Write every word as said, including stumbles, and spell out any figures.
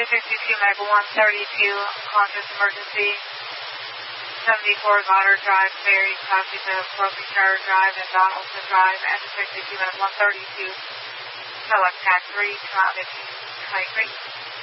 fifty-two, Medical one thirty-two, conscious emergency. seventy-four Goddard Drive, Ferry, copy the Broken Tower Drive and Donaldson Drive, and fifty-two, Medical one thirty-two, Select Tag three, two out fifteen, twenty-three.